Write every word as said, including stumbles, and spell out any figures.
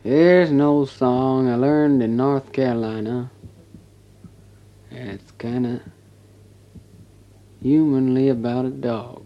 There's an old song I learned in North Carolina. And it's kinda humanly about a dog.